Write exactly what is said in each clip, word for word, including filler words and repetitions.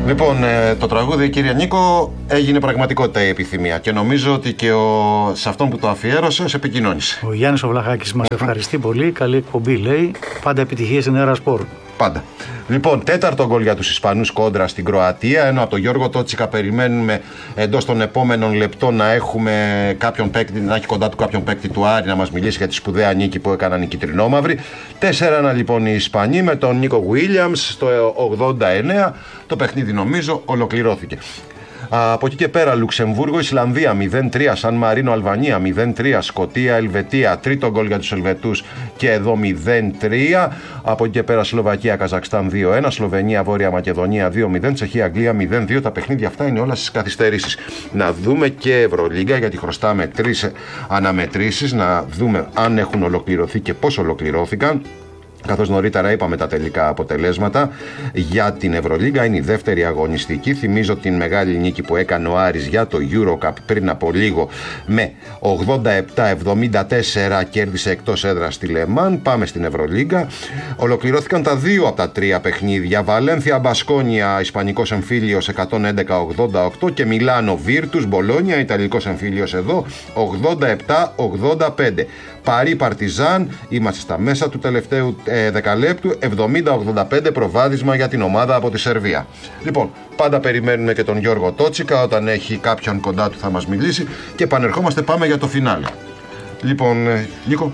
Λοιπόν, το τραγούδι, κύριε Νίκο, έγινε πραγματικότητα η επιθυμία και νομίζω ότι και ο... σε αυτόν που το αφιέρωσε σε επικοινώνησε. Ο Γιάννης ο Βλαχάκης μας ευχαριστεί πολύ. Καλή εκπομπή, λέει. Πάντα επιτυχία στην Έρα Σπορ. Πάντα. Λοιπόν, τέταρτο γκολ για τους Ισπανούς κόντρα στην Κροατία. Ενώ από τον Γιώργο Τότσικα περιμένουμε εντός των επόμενων λεπτών να έχουμε κάποιον παίκτη, να έχει κοντά του κάποιον παίκτη του Άρη να μας μιλήσει για τη σπουδαία νίκη που έκαναν οι κυτρινόμαυροι. τέσσερα ένα λοιπόν οι Ισπανοί με τον Νίκο Γουίλιαμς στο ογδόντα εννέα. Το παιχνίδι νομίζω ολοκληρώθηκε. Από εκεί και πέρα, Λουξεμβούργο, Ισλανδία μηδέν τρία, Σαν Μαρίνο, Αλβανία μηδέν τρία, Σκωτία, Ελβετία, τρίτο γκολ για τους Ελβετούς και εδώ μηδέν τρία. Από εκεί και πέρα, Σλοβακία, Καζακστάν δύο ένα, Σλοβενία, Βόρεια Μακεδονία δύο μηδέν, Τσεχία, Αγγλία μηδέν δύο. Τα παιχνίδια αυτά είναι όλα στις καθυστερήσεις. Να δούμε και Ευρωλίγκα, γιατί χρωστάμε τρεις αναμετρήσεις, να δούμε αν έχουν ολοκληρωθεί και πώς ολοκληρώθηκαν. Καθώς νωρίτερα είπαμε τα τελικά αποτελέσματα για την Ευρωλίγκα, είναι η δεύτερη αγωνιστική. Θυμίζω την μεγάλη νίκη που έκανε ο Άρης για το EuroCup πριν από λίγο με ογδόντα επτά εβδομήντα τέσσερα, κέρδισε εκτός έδρας στη Λεμάν. Πάμε στην Ευρωλίγκα. Ολοκληρώθηκαν τα δύο από τα τρία παιχνίδια. Βαλένθια Μπασκόνια, Ισπανικός εμφύλιος εκατόν έντεκα ογδόντα οκτώ και Μιλάνο Βίρτους Μπολόνια, Ιταλικός εμφύλιος εδώ ογδόντα επτά ογδόντα πέντε. Παρί Παρτιζάν, είμαστε στα μέσα του τελευταίου ε, δεκαλέπτου, εβδομήντα ογδόντα πέντε προβάδισμα για την ομάδα από τη Σερβία. Λοιπόν, πάντα περιμένουμε και τον Γιώργο Τότσικα, όταν έχει κάποιον κοντά του θα μας μιλήσει και επανερχόμαστε, πάμε για το φινάλε. Λοιπόν, ε, Νίκο.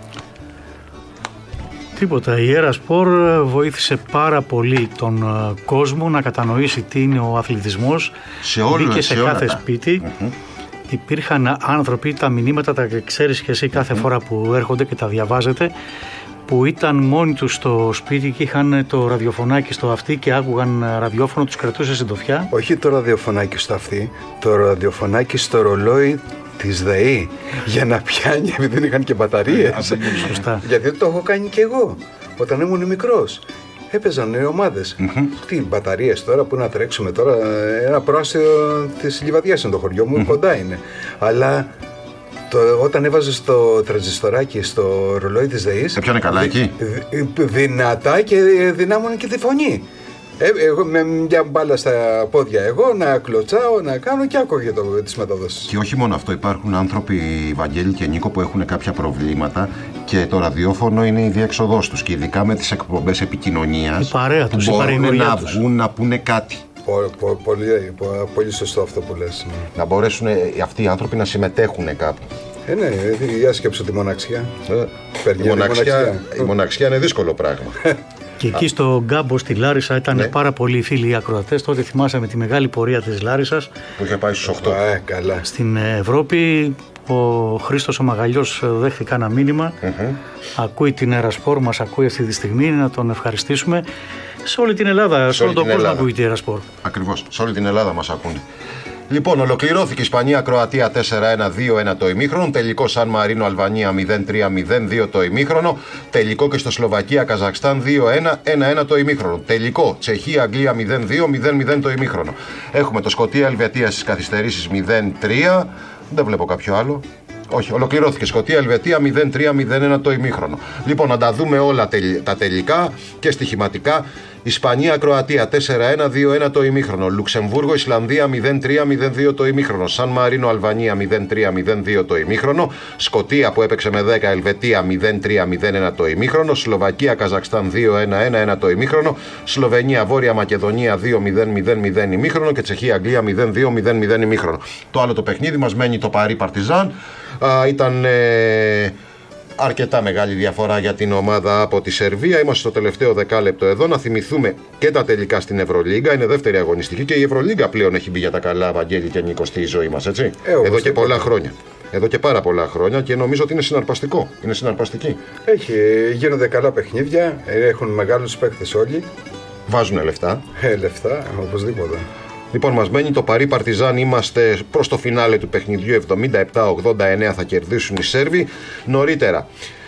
Τίποτα, η Έρα Σπορ βοήθησε πάρα πολύ τον κόσμο να κατανοήσει τι είναι ο αθλητισμός. Σε όλο, μπήκε σε, σε κάθε όλα. σπίτι. Mm-hmm. Υπήρχαν άνθρωποι, τα μηνύματα τα ξέρεις και εσύ κάθε mm-hmm. φορά που έρχονται και τα διαβάζετε, που ήταν μόνοι τους στο σπίτι και είχαν το ραδιοφωνάκι στο αυτί και άκουγαν ραδιόφωνο, τους κρατούσε συντροφιά. Όχι το ραδιοφωνάκι στο αυτί, το ραδιοφωνάκι στο ρολόι της ΔΕΗ για να πιάνει, επειδή δεν είχαν και μπαταρίες. Σωστά. Γιατί το έχω κάνει και εγώ όταν ήμουν μικρός. Έπαιζαν οι ομάδες. Mm-hmm. Τι μπαταρίες τώρα, που να τρέξουμε τώρα. Ένα προάστιο της Λιβαδιάς είναι το χωριό μου, mm-hmm. κοντά είναι. Αλλά το, όταν έβαζες το τρανζιστοράκι στο ρολόι της ΔΕΗς, έπιανε καλά δι, εκεί. Δι, δυνατά και δυνάμωνε και τη φωνή. Ε, εγώ με μια μπάλα στα πόδια, εγώ να κλωτσάω, να κάνω και άκουγε το, τις μεταδόσεις. Και όχι μόνο αυτό, υπάρχουν άνθρωποι, Βαγγέλη και Νίκο, που έχουν κάποια προβλήματα και το ραδιόφωνο είναι η διέξοδός τους. Και ειδικά με τις εκπομπές επικοινωνίας, η παρέα τους, μπορούν η να τους. βγουν να πούνε κάτι. Πο, πο, πολύ, πο, πολύ σωστό αυτό που λες. Ναι. Να μπορέσουν αυτοί οι άνθρωποι να συμμετέχουν κάπου. Ε, ναι, για σκέψου τη μοναξιά. Ε, η, μοναξιά η μοναξιά είναι δύσκολο πράγμα. Και εκεί στο Γκάμπο στη Λάρισα ήταν ναι. πάρα πολλοί φίλοι οι ακροατές. Τότε θυμάσαι με τη μεγάλη πορεία της Λάρισσας που είχε πάει στους οκτώ. Ε, καλά. Στην Ευρώπη ο Χρήστος ο Μαγαλιός δέχθηκε ένα μήνυμα. Mm-hmm. Ακούει την Έρα Σπορ, μας ακούει αυτή τη στιγμή, να τον ευχαριστήσουμε. Σε όλη την Ελλάδα, σε, σε όλο τον κόσμο ακούει την Έρα Σπορ. Ακριβώς, σε όλη την Ελλάδα μας ακούνε. Λοιπόν, ολοκληρώθηκε η Ισπανία-Κροατία τέσσερα ένα δύο ένα το ημίχρονο. Τελικό Σαν Μαρίνο Αλβανία μηδέν τρία μηδέν δύο το ημίχρονο. Τελικό και στο Σλοβακία-Καζακστάν δύο ένα ένα ένα το ημίχρονο. Τελικό Τσεχία-Αγγλία μηδέν δύο μηδέν μηδέν το ημίχρονο. Έχουμε το Σκωτία-Ελβετία στις καθυστερήσεις μηδέν τρία. Δεν βλέπω κάποιο άλλο. Όχι, ολοκληρώθηκε Σκωτία-Ελβετία μηδέν τρία μηδέν ένα το ημίχρονο. Λοιπόν, να τα δούμε όλα τα τελικά και στοιχηματικά. Ισπανία-Κροατία τέσσερα ένα δύο ένα το ημίχρονο. Λουξεμβούργο-Ισλανδία μηδέν τρία μηδέν δύο το ημίχρονο. Σαν Μαρίνο-Αλβανία μηδέν τρία μηδέν δύο το ημίχρονο. Σκωτία που έπαιξε με δέκα, Ελβετία μηδέν τρία μηδέν ένα το ημίχρονο. Σλοβακία-Καζακστάν δύο ένα ένα ένα το ημίχρονο. Σλοβενία-Βόρεια Μακεδονία δύο μηδέν μηδέν μηδέν ημίχρονο. Και Τσεχία-Αγγλία μηδέν δύο μηδέν μηδέν ημίχρονο. Το άλλο το παιχνίδι μας μένει το Παρί Παρτιζάν. Α, ήταν ε, αρκετά μεγάλη διαφορά για την ομάδα από τη Σερβία. Είμαστε στο τελευταίο δεκάλεπτο εδώ. Να θυμηθούμε και τα τελικά στην Ευρωλίγκα. Είναι δεύτερη αγωνιστική και η Ευρωλίγκα πλέον έχει μπει για τα καλά, Βαγγέλη και Νίκο, στη ζωή μας, έτσι. Ε, εδώ και πολλά χρόνια. Εδώ και πάρα πολλά χρόνια και νομίζω ότι είναι συναρπαστικό. Είναι συναρπαστική. Έχει, γίνονται καλά παιχνίδια. Έχουν μεγάλους παίκτες όλοι. Βάζουν λεφτά. Ε, λεφτά, οπωσδήποτε. Λοιπόν, μας μένει το Παρί Παρτιζάν. Είμαστε προς το φινάλε του παιχνιδιού. εβδομήντα επτά ογδόντα εννέα θα κερδίσουν οι Σέρβοι. Νωρίτερα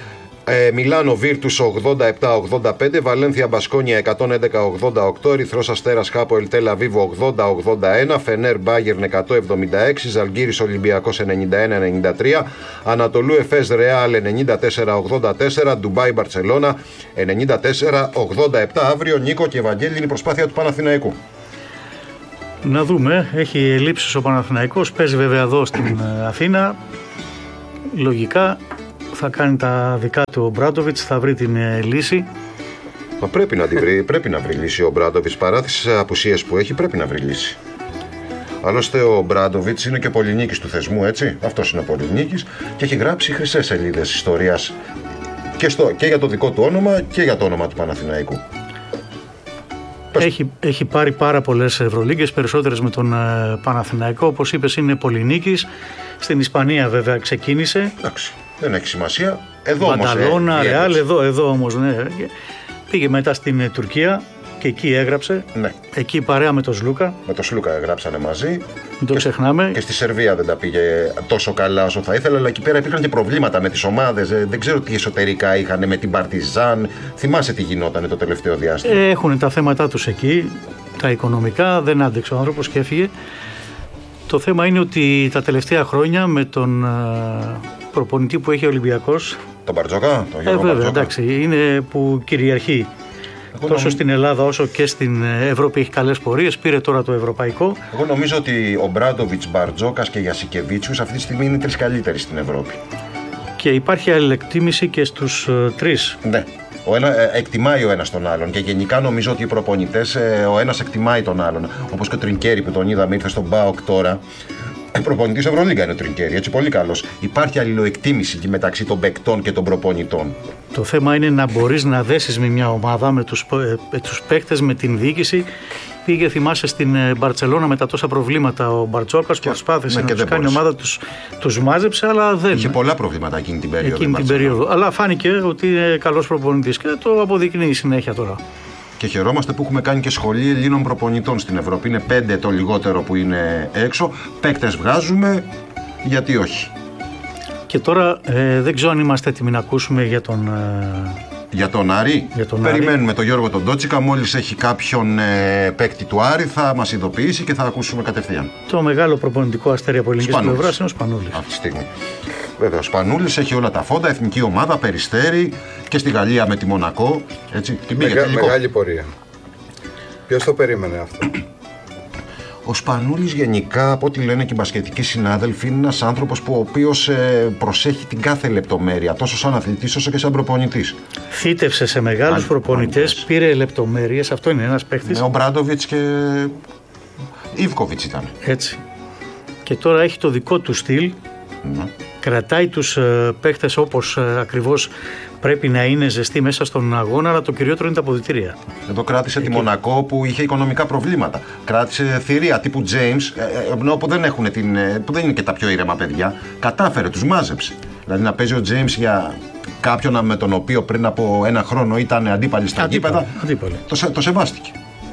ε, Μιλάνο Βίρτους ογδόντα επτά ογδόντα πέντε, Βαλένθια Μπασκόνια εκατόν έντεκα ογδόντα οκτώ, Ερυθρός Αστέρας Χάπο Τελ Αβίβ ογδόντα ογδόντα ένα, Φενέρ Μπάγερν εκατόν εβδομήντα έξι, Ζαλγκίρις Ολυμπιακός ενενήντα ένα ενενήντα τρία, Ανατολού Εφές Ρεάλ ενενήντα τέσσερα ογδόντα τέσσερα, Ντουμπάι Μπαρτσελώνα ενενήντα τέσσερα ογδόντα επτά. Αύριο, Νίκο και Ευαγγέλη, είναι η προσπάθεια του Παναθηναϊκού. Να δούμε, έχει ελλείψεις ο Παναθηναϊκός, παίζει βέβαια εδώ στην Αθήνα. Λογικά θα κάνει τα δικά του ο Μπράντοβιτς, θα βρει την λύση. Μα πρέπει να τη βρει, πρέπει να βρει λύση ο Μπράντοβιτς, παρά τις απουσίες που έχει, πρέπει να βρει λύση. Άλλωστε ο Μπράντοβιτς είναι και πολυνίκης του θεσμού, έτσι. Αυτός είναι ο πολυνίκης και έχει γράψει χρυσές σελίδες ιστορίας και, στο, και για το δικό του όνομα και για το όνομα του Παναθηναϊκού. Έχει, έχει πάρει πάρα πολλές Ευρωλίγκες, περισσότερες με τον ε, Παναθηναϊκό. Όπως είπες, είναι πολυνίκης. Στην Ισπανία βέβαια ξεκίνησε. Εντάξει, δεν έχει σημασία. Εδώ όμως. Μπανταλώνα, Ρεάλ, εδώ, εδώ όμως, ναι. Πήγε μετά στην ε, Τουρκία και εκεί έγραψε. Ναι. Εκεί παρέα με τον Σλούκα. Με τον Σλούκα έγραψανε μαζί. Μην το ξεχνάμε. Και στη Σερβία δεν τα πήγε τόσο καλά όσο θα ήθελα, αλλά εκεί πέρα υπήρχαν και προβλήματα με τις ομάδες. Δεν ξέρω τι εσωτερικά είχαν με την Παρτιζάν. Θυμάσαι τι γινόταν το τελευταίο διάστημα. Έχουν τα θέματα τους εκεί, τα οικονομικά. Δεν άντεξε ο άνθρωπος και έφυγε. Το θέμα είναι ότι τα τελευταία χρόνια με τον προπονητή που έχει ο Ολυμπιακός. Τον Μπαρτζόκα, τον Γιώργο ε, βέβαια, εντάξει, είναι που κυριαρχεί. Εγώ τόσο νομ... στην Ελλάδα όσο και στην Ευρώπη έχει καλές πορείες. Πήρε τώρα το ευρωπαϊκό. Εγώ νομίζω ότι ο Μπράντοβιτς, Μπαρτζόκας και Γιασικεβίτσιους αυτή τη στιγμή είναι οι τρεις καλύτεροι στην Ευρώπη. Και υπάρχει αλληλεκτίμηση και στους uh, τρεις. Ναι. Ο ένα, ε, εκτιμάει ο ένας τον άλλον και γενικά νομίζω ότι οι προπονητές ε, ο ένας εκτιμάει τον άλλον. Όπως και ο Τρινκέρι που τον είδαμε, ήρθε στον ΠΑΟΚ τώρα. Προπονητής Ευρωλίγκα είναι ο Τρινκέρι, έτσι πολύ καλός. Υπάρχει αλληλοεκτίμηση και μεταξύ των παικτών και των προπονητών. Το θέμα είναι να μπορείς να δέσεις με μια ομάδα, με τους, με τους παίκτες, με την διοίκηση. Πήγε, θυμάσαι, στην Μπαρτσελώνα με τα τόσα προβλήματα ο Μπαρτζόκας, προσπάθησε ναι, να τους κάνει ομάδα, τους, τους μάζεψε, αλλά δεν. Είχε πολλά προβλήματα εκείνη την περίοδο. Εκείνη την περίοδο. Αλλά φάνηκε ότι είναι καλός προπονητής και το αποδεικνύει συνέχεια τώρα. Και χαιρόμαστε που έχουμε κάνει και σχολή Ελλήνων προπονητών στην Ευρώπη. Είναι πέντε το λιγότερο που είναι έξω. Παίκτες βγάζουμε, γιατί όχι. Και τώρα ε, δεν ξέρω αν είμαστε έτοιμοι να ακούσουμε για τον... Ε... Για τον Άρη. Για τον Περιμένουμε Άρη. τον Γιώργο τον Τότσικα. Μόλις έχει κάποιον ε, παίκτη του Άρη θα μας ειδοποιήσει και θα ακούσουμε κατευθείαν. Το μεγάλο προπονητικό αστέρι από ελληνικής πλευράς είναι ο Σπανούλης. Αυτή τη στιγμή. Βέβαια, ο Σπανούλης έχει όλα τα φόντα. Εθνική ομάδα, Περιστέρι και στη Γαλλία με τη Μονακό. Έτσι, την πήγε Μεγα, μεγάλη πορεία. Ποιος το περίμενε αυτό. Ο Σπανούλης γενικά, από ό,τι λένε και οι μπασκετικοί συνάδελφοι, είναι ένας άνθρωπος που ο οποίος ε, προσέχει την κάθε λεπτομέρεια, τόσο σαν αθλητής όσο και σαν προπονητής. Θύτευσε σε μεγάλους προπονητές, πήρε λεπτομέρειες, αυτό είναι ένας παίχτης. Με ο Μπράντοβιτς και Ιβκοβιτς ήταν. Έτσι. Και τώρα έχει το δικό του στυλ, mm. κρατάει τους ε, παίχτες όπως ε, ακριβώς πρέπει να είναι ζεστοί μέσα στον αγώνα, αλλά το κυριότερο είναι τα αποδυτήρια. Εδώ κράτησε Εκεί. τη Μονακό που είχε οικονομικά προβλήματα. Κράτησε θηρία τύπου James, ενώ που δεν, έχουν την, που δεν είναι και τα πιο ήρεμα παιδιά. Κατάφερε, τους μάζεψε. Δηλαδή να παίζει ο James για κάποιον με τον οποίο πριν από ένα χρόνο ήταν αντίπαλοι στα γήπεδα, το, το σεβάστηκε.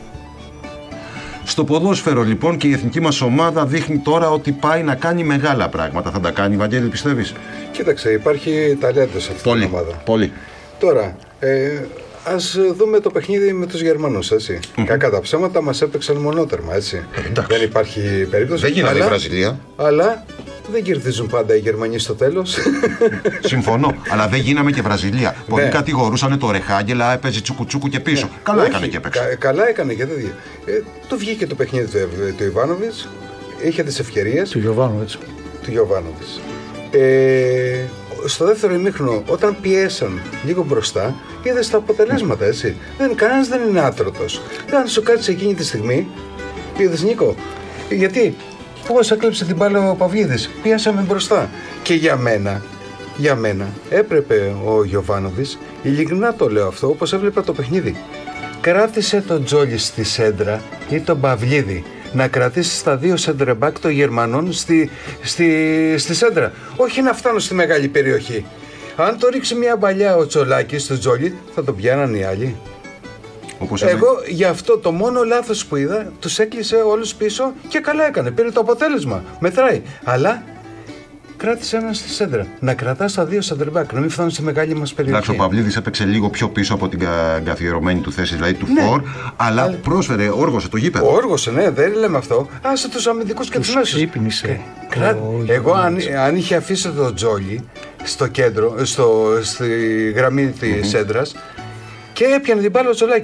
Στο ποδόσφαιρο λοιπόν και η εθνική μας ομάδα δείχνει τώρα ότι πάει να κάνει μεγάλα πράγματα. Θα τα κάνει, Βαγγέλη, πιστεύεις? Κοίταξε, υπάρχει ταλέντο σε αυτή πολύ, την ομάδα. Πολύ. Τώρα, ε, ας δούμε το παιχνίδι με τους Γερμανούς, έτσι. Mm-hmm. Κακά τα ψέματα μας έπαιξαν μονότερμα, έτσι. Ε, δεν υπάρχει περίπτωση. Δεν γίνανε η Βραζιλία. Αλλά δεν κερδίζουν πάντα οι Γερμανοί στο τέλος. Συμφωνώ, αλλά δεν γίναμε και Βραζιλία. Πολλοί ναι. κατηγορούσαν το Ρεχάγγελα, έπαιζε τσουκουτσούκου και πίσω. Ναι. Καλά Όχι, έκανε και έπαιξε. Κα, καλά έκανε και τέτοια. Ε, το βγήκε το παιχνίδι του, του Ιβάνοβιτς, είχε τις ευκαιρίες. Του Γιωβάνοβιτς. Του Γιωβάνοβιτς. Ε, στο δεύτερο ημίχρονο, όταν πιέσαν λίγο μπροστά, είδες τα αποτελέσματα, έτσι. Δεν, κανένας δεν είναι άτρωτος. Αν σου κάτσει εκείνη τη στιγμή, είδες, Νίκο, γιατί πώς έκλεψε την μπάλα ο Παυλίδης, πιάσαμε μπροστά. Και για μένα, για μένα, έπρεπε ο Γιωβάνοβιτς, ειλικρινά το λέω αυτό, όπως έβλεπα το παιχνίδι, κράτησε τον Τζόλι στη σέντρα ή τον Παυλίδη. Να κρατήσει στα δύο σέντρεμπακ των Γερμανών στη, στη, στη σέντρα. Όχι να φτάνουν στη μεγάλη περιοχή. Αν το ρίξει μια μπαλιά ο Τσολάκης στο Τζόλι, θα το πιάναν οι άλλοι. Όπως Εγώ είναι... γι' αυτό το μόνο λάθος που είδα, τους έκλεισε όλους πίσω και καλά έκανε. Πήρε το αποτέλεσμα. Μετράει. Αλλά κράτησε ένα στη σέντρα. Να κρατά στα δύο σέντρεμπακ, να μην φτάνουν στη μεγάλη μας περιοχή. Εντάξει, ο Παυλίδης έπαιξε λίγο πιο πίσω από την κα... καθιερωμένη του θέση, δηλαδή του ναι. φορ, αλλά Ά... πρόσφερε, όργωσε το γήπεδο. Όργωσε, ναι, δεν λέμε αυτό. Άσε τους αμυντικούς και τους μέσους. Ξύπνησε. Κρά... Εγώ, αν, αν είχε αφήσει το Τζόλι στο κέντρο, στο, στη γραμμή της mm-hmm. σέντρας και έπιανε την μπάλα ο Τζολάκης,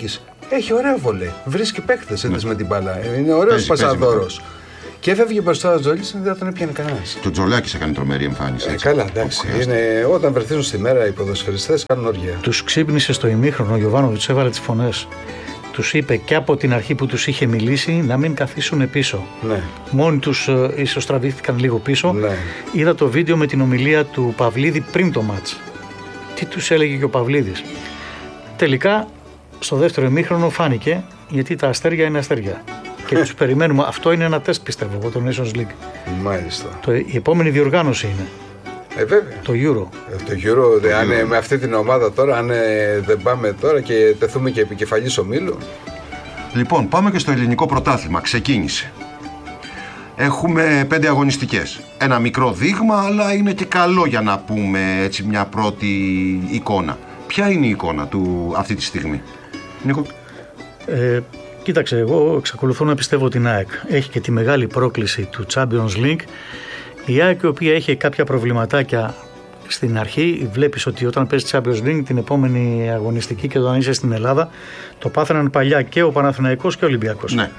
έχει ωραία βολέ. Βρίσκει παίχτες ναι. με την μπάλα. Είναι ωραίος πασαδόρος. Και έφευγε μπροστά ο Τζολάκης, δεν τον έπιανε κανένας. Και ο Τζολάκης έκανε τρομερή εμφάνιση. Ε, καλά, εντάξει. Είναι, όταν βρεθούν στη μέρα οι ποδοσφαιριστές κάνουν όργια. Τους ξύπνησε στο ημίχρονο, ο Γιωβάνοβιτς έβαλε τις φωνές. Τους είπε και από την αρχή που τους είχε μιλήσει να μην καθίσουν πίσω. Ναι. Μόνοι τους ε, ίσως τραβήθηκαν λίγο πίσω. Ναι. Είδα το βίντεο με την ομιλία του Παυλίδη πριν το μάτς. Τι τους έλεγε και ο Παυλίδης. Τελικά, στο δεύτερο ημίχρονο φάνηκε, γιατί τα αστέρια είναι αστέρια. Και τους περιμένουμε. Αυτό είναι ένα τεστ, πιστεύω, από το Nations League. Μάλιστα. Το, η επόμενη διοργάνωση είναι. Ε, βέβαια. Το Euro. Ε, το Euro, το αν, Euro. Με αυτή την ομάδα τώρα, αν ε, δεν πάμε τώρα και τεθούμε και επικεφαλής ομίλου. Λοιπόν, πάμε και στο ελληνικό πρωτάθλημα. Ξεκίνησε. Έχουμε πέντε αγωνιστικές. Ένα μικρό δείγμα, αλλά είναι και καλό για να πούμε έτσι μια πρώτη εικόνα. Ποια είναι η εικόνα του αυτή τη στιγμή, Νίκο? Ε, κοίταξε, εγώ εξακολουθώ να πιστεύω την ΑΕΚ. Έχει και τη μεγάλη πρόκληση του Champions League. Η ΑΕΚ, η οποία έχει κάποια προβληματάκια στην αρχή, βλέπεις ότι όταν παίζει Champions League την επόμενη αγωνιστική και όταν είσαι στην Ελλάδα, το πάθαιναν παλιά και ο Παναθηναϊκός και ο Ολυμπιακός. Ναι.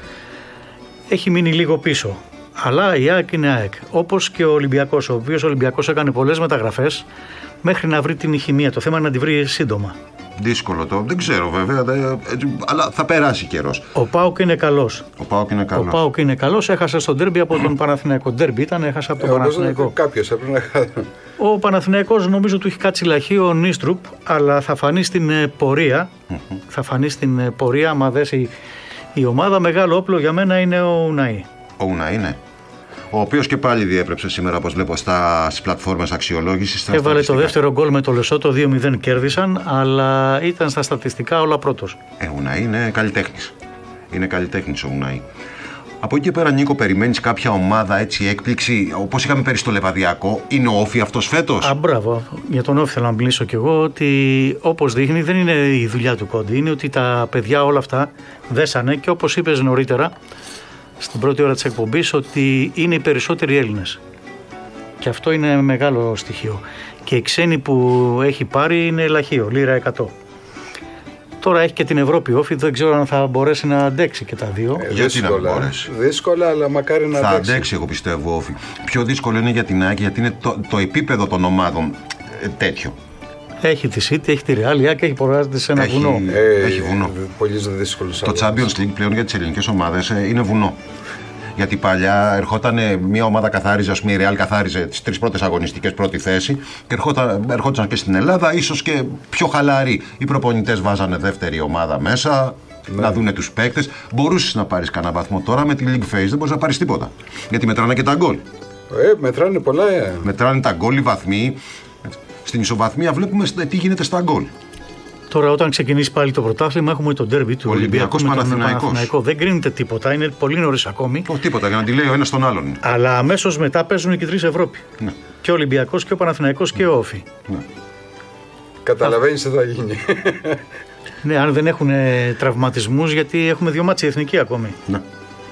Έχει μείνει λίγο πίσω. Αλλά η ΑΕΚ είναι ΑΕΚ. Όπως και ο Ολυμπιακός, ο οποίος ο Ολυμπιακός έκανε πολλές μεταγραφές μέχρι να βρει την ηχημία. Το θέμα είναι να τη βρει σύντομα. Δύσκολο το, δεν ξέρω βέβαια, δε, αλλά θα περάσει καιρός. Ο ΠΑΟΚ είναι καλός. Ο ΠΑΟΚ είναι καλός. Ο ΠΑΟΚ είναι καλός, έχασε στον ντέρμπι από τον Παναθηναϊκό. Ντέρμπι ήταν, έχασε από τον ε, Παναθηναϊκό. Κάποιος έπρεπε να χάσει. Ο Παναθηναϊκός νομίζω του έχει κάτσει λαχείο ο Νίστρουπ, αλλά θα φανεί στην πορεία. Mm-hmm. Θα φανεί στην πορεία, άμα δέσει η ομάδα. Μεγάλο όπλο για μένα είναι ο Ουναή. Ο Ουναή, ναι. Ο οποίος και πάλι διέπρεψε σήμερα, όπως βλέπω, στα, στις πλατφόρμες αξιολόγησης. Έβαλε το δεύτερο γκολ με το Λεσότο, δύο μηδέν κέρδισαν, αλλά ήταν στα στατιστικά όλα πρώτος. Ε, ο Ουναή είναι καλλιτέχνης. Είναι καλλιτέχνης ο Ουναή. Από εκεί και πέρα, Νίκο, περιμένεις κάποια ομάδα έτσι έκπληξη, όπως είχαμε πέρυσι στο Λεβαδιακό, είναι ο Όφι αυτός φέτος? Α, μπράβο. Για τον Όφι θέλω να μιλήσω κι εγώ, ότι όπως δείχνει δεν είναι η δουλειά του Κόντι, είναι ότι τα παιδιά όλα αυτά δέσανε και όπως είπες νωρίτερα, στην πρώτη ώρα της εκπομπής, ότι είναι οι περισσότεροι Έλληνες. Και αυτό είναι μεγάλο στοιχείο. Και οι ξένοι που έχει πάρει είναι ελαχείο, λίρα εκατό. Τώρα έχει και την Ευρώπη Όφι, δεν ξέρω αν θα μπορέσει να αντέξει και τα δύο. Ε, γιατί να μπορέσει. Δύσκολα, αλλά μακάρι να θα αντέξει. Θα αντέξει, εγώ πιστεύω, Όφι. Πιο δύσκολο είναι για την ΑΕΚ, γιατί είναι το, το επίπεδο των ομάδων ε, τέτοιο. Έχει τη City, έχει τη Real, η ΑΕΚ έχει προγράζεται σε ένα έχει, βουνό. Ε, έχει βουνό. Πολύ δύσκολο. Το Champions League πλέον για τις ελληνικές ομάδες ε, είναι βουνό. Γιατί παλιά ερχόταν μια ομάδα, καθάριζε, ας πούμε η Real καθάριζε τις τρεις πρώτες αγωνιστικές, πρώτη θέση, και ερχόταν, ερχόταν και στην Ελλάδα, ίσως και πιο χαλαροί. Οι προπονητές βάζανε δεύτερη ομάδα μέσα, ναι, να δούνε τους παίκτες. Μπορούσες να πάρεις κανένα βαθμό. Τώρα με τη League Phase δεν μπορείς να πάρεις τίποτα. Γιατί μετράνε και τα γκολ. Ε, μετράνε πολλά. Ε. Μετράνε τα γκολ, οι βαθμοί. Στην ισοβαθμία βλέπουμε τι γίνεται στα γκολ. Τώρα, όταν ξεκινήσει πάλι το πρωτάθλημα, έχουμε το ντέρμπι του Ολυμπιακού με τον Παναθηναϊκό. Δεν κρίνεται τίποτα, είναι πολύ νωρίς ακόμη. Όχι τίποτα, για να τη λέει ο ένας τον άλλον. Αλλά αμέσως μετά παίζουν και τρεις Ευρώπη. Ναι. Και ο Ολυμπιακός και ο Παναθηναϊκός και ο Όφι. Ναι. Καταλαβαίνεις τι θα γίνει. Ναι, αν δεν έχουν τραυματισμούς, γιατί έχουμε δύο μάτς η εθνική ακόμη. Ναι.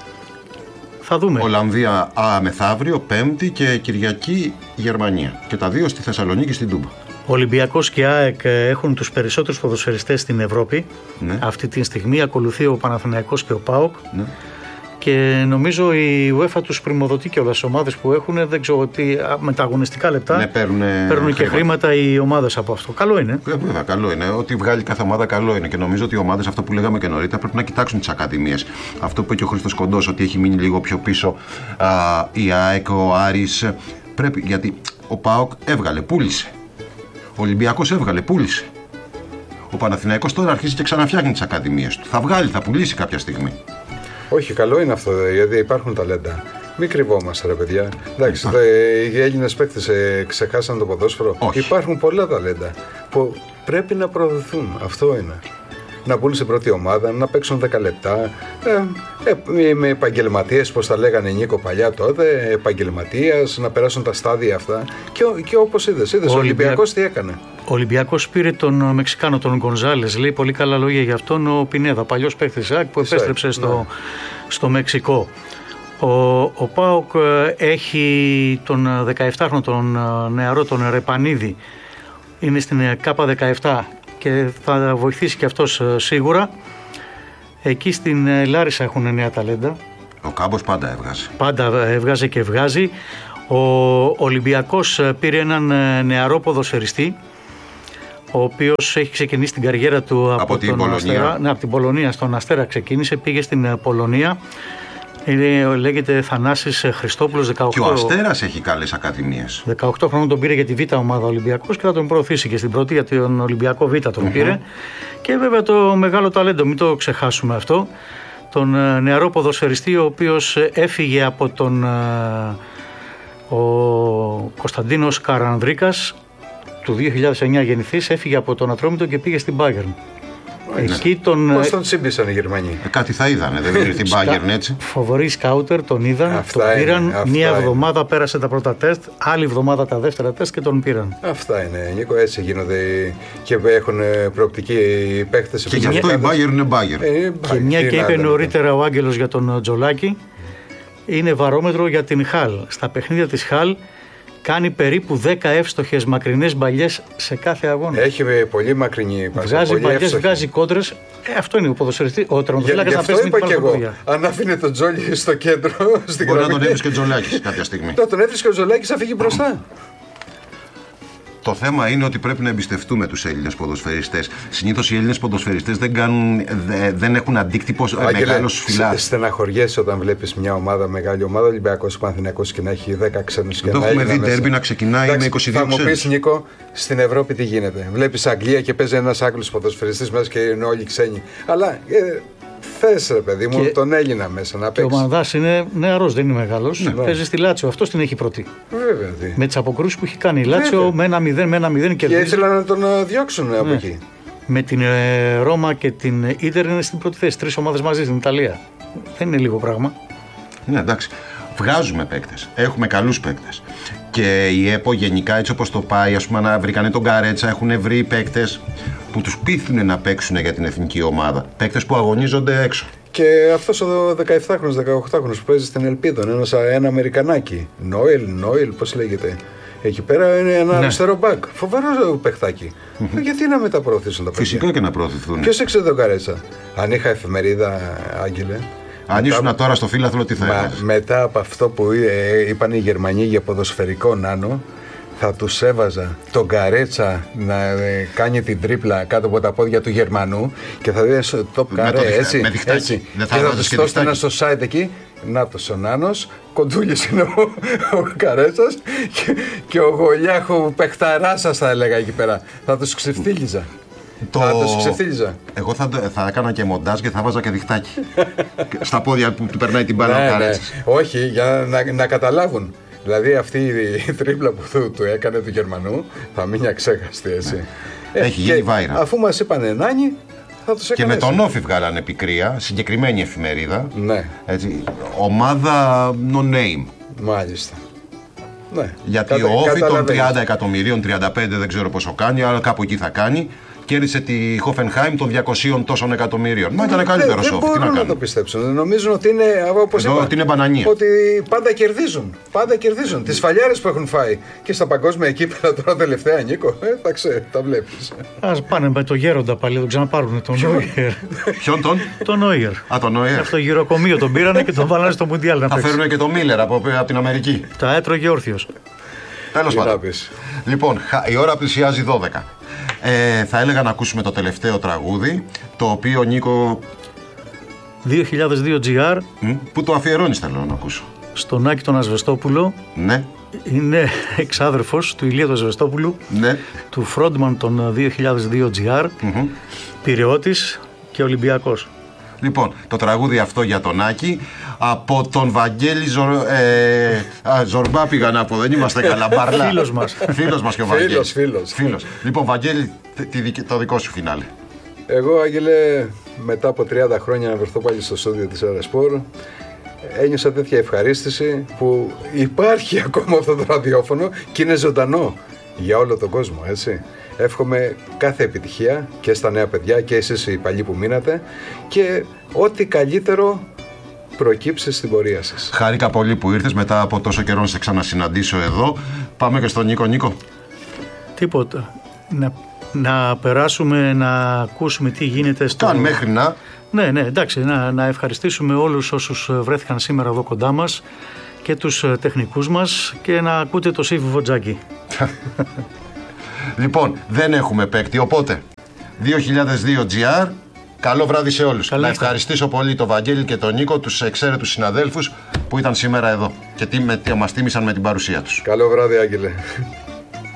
Θα δούμε. Ολλανδία α, μεθαύριο, Πέμπτη, και Κυριακή Γερμανία. Και τα δύο στη Θεσσαλονίκη, στην Τούμπα. Ο Ολυμπιακός και η ΑΕΚ έχουν τους περισσότερους ποδοσφαιριστές στην Ευρώπη. Ναι. Αυτή τη στιγμή ακολουθεί ο Παναθηναϊκός και ο ΠΑΟΚ. Ναι. Και νομίζω η UEFA τους πρημοδοτεί και όλες τις ομάδες που έχουν. Δεν ξέρω ότι με τα αγωνιστικά λεπτά ναι, παίρνουν, παίρνουν και χρήματα οι ομάδες από αυτό. Καλό είναι. Ε, βέβαια, καλό είναι. Ό,τι βγάλει κάθε ομάδα καλό είναι. Και νομίζω ότι οι ομάδες, αυτό που λέγαμε και νωρίτερα, πρέπει να κοιτάξουν τις ακαδημίες. Αυτό που είπε και ο Χρήστος Κοντός, ότι έχει μείνει λίγο πιο πίσω α, η ΑΕΚ, ο Άρης. Πρέπει, γιατί ο ΠΑΟΚ έβγαλε, πούλησε. Ο Ολυμπιακός έβγαλε, πούλησε. Ο Παναθηναϊκός τώρα αρχίζει και ξαναφτιάχνει τις ακαδημίες του. Θα βγάλει, θα πουλήσει κάποια στιγμή. Όχι, καλό είναι αυτό, γιατί υπάρχουν ταλέντα. Μην κρυβόμαστε, ρε παιδιά. Εντάξει, δε, οι Έλληνες παίκτες ε, ξεχάσαν το ποδόσφαιρο. Όχι. Υπάρχουν πολλά ταλέντα που πρέπει να προωθηθούν. Αυτό είναι. Να μπουν σε πρώτη ομάδα, να παίξουν δέκα λεπτά. Ε, ε, με επαγγελματίες, πώς τα λέγανε Νίκο παλιά τότε, επαγγελματίας, να περάσουν τα στάδια αυτά. Και, και όπως είδες, είδες, ο, ο Ολυμπιακός τι έκανε. Ο Ολυμπιακός πήρε τον Μεξικάνο, τον Γκονζάλες, λέει πολύ καλά λόγια για αυτόν, ο Πινέδα, παλιός παίκτης που επέστρεψε στο, ναι. στο Μεξικό. Ο, ο ΠΑΟΚ έχει τον δεκαεφτάχρονο, τον νεαρό, τον Ρεπανίδη, είναι στην Κάπα δεκαεπτά και θα βοηθήσει και αυτός σίγουρα. Εκεί στην Λάρισα έχουν νέα ταλέντα. Ο Κάμπος πάντα έβγαζε. Πάντα έβγαζε και βγάζει. Ο Ολυμπιακός πήρε έναν νεαρό ποδοσφαιριστή, ο οποίος έχει ξεκινήσει την καριέρα του από, από την τον Πολωνία. Αστέρα. Ναι, από την Πολωνία στον Αστέρα ξεκίνησε, πήγε στην Πολωνία. Είναι, λέγεται Θανάσης Χριστόπουλος, δεκαοκτώ. Και ο Αστέρας έχει καλές ακαδημίες. δεκαοκτώ χρόνων τον πήρε για τη Β' ομάδα Ολυμπιακός και θα τον προωθήσει και στην πρώτη, για τον Ολυμπιακό Β' τον mm-hmm. πήρε. Και βέβαια το μεγάλο ταλέντο, μην το ξεχάσουμε αυτό, τον νεαρό ποδοσφαιριστή, ο οποίος έφυγε από τον ο Κωνσταντίνος Καρανδρίκας, του δύο χιλιάδες εννιά γεννηθής, έφυγε από τον Ατρόμητο και πήγε στην Bayern. Εκεί τον... Πώς τον τσίμπησαν οι Γερμανοί. Ε, κάτι θα είδανε, δεν είναι την Bayern έτσι. Φοβοροί σκάουτερ, τον είδαν, αυτά τον πήραν. Είναι, μία είναι. εβδομάδα πέρασε τα πρώτα τεστ, άλλη εβδομάδα τα δεύτερα τεστ και τον πήραν. Αυτά είναι, Νίκο, έτσι γίνονται και έχουν προοπτική οι παίχτες. Και γι' αυτό η Bayern είναι Bayern. Ε, και μια και είπε νωρίτερα ο Άγγελος για τον Τζολάκη, είναι βαρόμετρο για την Χαλ. Στα παιχνίδια της Χαλ κάνει περίπου δέκα εύστοχες μακρινές μπαλιές σε κάθε αγώνα. Έχει πολύ μακρινή πάση. Βγάζει μπαλιές, βγάζει κόντρες. Ε, αυτό είναι ο ποδοσφαιριστής. Ο τερματοφύλακας να παίζει με την εγώ. Αν άφηνε τον Τζόλι στο κέντρο. Στην Μπορεί να τον έβρισκε ο Τζολάκης κάποια στιγμή. Τώρα τον έβρισκε ο Τζολάκης, θα φύγει μπροστά. Το θέμα είναι ότι πρέπει να εμπιστευτούμε τους Έλληνες ποδοσφαιριστές. Συνήθως οι Έλληνες ποδοσφαιριστές δεν, κάνουν, δε, δεν έχουν αντίκτυπο μεγάλος φυλάς. Στεναχωριέσαι όταν βλέπεις μια ομάδα, μεγάλη ομάδα, Ολυμπιακός, Παναθηναϊκός και να έχει δέκα ξένους και εδώ έχουμε δει ντέρμπι να ξεκινάει. Εντάξει, με είκοσι δύο ξένους. Θα μου πεις, Νίκο, στην Ευρώπη τι γίνεται. Βλέπεις Αγγλία και παίζει ένας Άγγλος ποδοσφαιριστής μέσα και είναι όλοι ξένοι. Αλλά ε, θες, ρε παιδί μου, και τον Έλληνα μέσα να παίξει. Και ο Μανδάς είναι νεαρός, δεν είναι μεγάλος. Ναι. Παίζει στη Λάτσιο, αυτός την έχει πρώτη. Βέβαια. Τι. Με τις αποκρούσεις που έχει κάνει η Λάτσιο, με ένα μηδέν, με ένα μηδέν και Και ήθελαν να τον διώξουν ναι. από εκεί. Με την ε, Ρώμα και την Ίντερ είναι στην πρώτη θέση. Τρεις ομάδες μαζί στην Ιταλία. Δεν είναι λίγο πράγμα. Ναι, εντάξει. Βγάζουμε παίκτες. Έχουμε καλούς παίκτες. Και η ΕΠΟ γενικά έτσι όπως το πάει, ας πούμε, να βρήκανε τον Καρέτσα, έχουν βρει παίκτες που τους πείθουν να παίξουν για την εθνική ομάδα. Παίκτες που αγωνίζονται έξω. Και αυτός ο δεκαεπτάχρονος, δεκαοκτάχρονος που παίζει στην Ελπίδων, ένας, ένα Αμερικανάκι. Νόιλ, Νόιλ, πώς λέγεται. Εκεί πέρα είναι ένα ναι. αριστερό μπακ. Φοβερό παιχτάκι. Mm-hmm. Γιατί να μεταπροωθήσουν τα παιδιά. Φυσικά και να προωθηθούν. Ποιος έξερε τον Καρέτσα. Αν είχα εφημερίδα, Άγγελε. Αν ήσουν μετά... τώρα στο φύλαθλο, τι θα έκανες. Μετά από αυτό που ε, είπαν οι Γερμανοί για ποδοσφαιρικό νάνο, θα τους έβαζα τον Καρέτσα να ε, κάνει την τρίπλα κάτω από τα πόδια του Γερμανού και θα δει το καρέ έτσι, με έτσι. Και θα τους το έστενα στο site εκεί. Νάτος ο Νάνος, κοντούλης είναι ο, ο Καρέτσας και, και ο Γολιάχου παιχταράς σας θα έλεγα εκεί πέρα. Θα τους ξεφτύλιζα. Το... Θα τους ξεφτύλιζα. Εγώ θα, θα έκανα και μοντάζ και θα βάζα και διχτάκι. Στα πόδια που του περνάει την μπάλα ο Καρέτσας. Ναι. Όχι, για να, να καταλάβουν. Δηλαδή αυτή η τρίπλα που του, του έκανε του Γερμανού θα μείνει αξέχαστη έτσι. Ε, Έχει γίνει βάιρα. Αφού μας είπανε Νάνι, θα τους και με τον Όφη βγάλανε πικρία, συγκεκριμένη εφημερίδα. Ναι. Έτσι, ομάδα no name. Μάλιστα. Ναι. Γιατί Κατα, ο Όφη των τριάντα εκατομμυρίων, τριάντα πέντε δεν ξέρω πόσο κάνει, αλλά κάπου εκεί θα κάνει. Κέρδισε τη Χόφενχάιμ των διακοσίων τόσων εκατομμυρίων. Μα ήταν καλύτερο Όφη. Δεν μπορούν να το πιστέψουν. Νομίζουν ότι είναι, όπως Εδώ, είπα, ότι είναι μπανανία. Ότι πάντα κερδίζουν. Πάντα κερδίζουν. Τις φαλιάρες που έχουν φάει και στα παγκόσμια κύπελλα τώρα τελευταία, Νίκο. Ε, τα ξέρει, τα βλέπεις. Ας πάνε με το Γέροντα πάλι, τον ξαναπάρουν τον Νόιερ. Ποιον τον? Τον Νόιερ. Α, τον Νόιερ. Αυτό γυροκομείο τον πήρανε και τον βάλανε στο Μουντιάλ να θα παίξει. Θα φέρουν και τον Μίλλερ από, από την Αμερική. Τα έτρωγε όρθιος. Τέλος πάντων. Λοιπόν, η ώρα πλησιάζει δώδεκα. Ε, θα έλεγα να ακούσουμε το τελευταίο τραγούδι, το οποίο, Νίκο, δύο χιλιάδες δύο τζι αρ. Πού το αφιερώνεις, θέλω να ακούσω. Στον Άκη τον Ασβεστόπουλο. Ναι. Είναι εξάδερφος του Ηλία του Ασβεστόπουλου. Ναι. Του φρόντμαν των δύο χιλιάδες δύο τζι αρ. Mm-hmm. Πειραιώτης και Ολυμπιακός. Λοιπόν, το τραγούδι αυτό για τον Άκη από τον Βαγγέλη Ζορ, ε, α, Ζορμπά πήγα να πω, δεν είμαστε καλά, Μπαρλά. Φίλος μας. Φίλος μας και ο Βαγγέλης. Φίλος, φίλος. Φίλος. Λοιπόν, Βαγγέλη, το δικό σου φινάλε. Εγώ, Άγγελε, μετά από τριάντα χρόνια να βρεθώ πάλι στο στούντιο της Ερασπορ, ένιωσα τέτοια ευχαρίστηση που υπάρχει ακόμα αυτό το ραδιόφωνο και είναι ζωντανό για όλο τον κόσμο, έτσι. Εύχομαι κάθε επιτυχία και στα νέα παιδιά και εσείς οι παλιοί που μείνατε και ό,τι καλύτερο προκύψει στην πορεία σας. Χάρηκα πολύ που ήρθες μετά από τόσο καιρό να σε ξανασυναντήσω εδώ. Πάμε και στον Νίκο. Νίκο. Τίποτα. Να να περάσουμε να ακούσουμε τι γίνεται στο... Αν μέχρι να... Ναι, ναι, εντάξει, να, να ευχαριστήσουμε όλους όσους βρέθηκαν σήμερα εδώ κοντά μας και τους τεχνικούς μας και να ακούτε το Σύφη Βοτζάκη. Λοιπόν, δεν έχουμε παίκτη, οπότε δύο χιλιάδες δύο τζι αρ, καλό βράδυ σε όλους. Καλή να νύχτα. ευχαριστήσω πολύ τον Βαγγέλη και τον Νίκο, τους εξαίρετους συναδέλφους που ήταν σήμερα εδώ και τι, με, τι μας τίμησαν με την παρουσία τους. Καλό βράδυ, Άγγελε.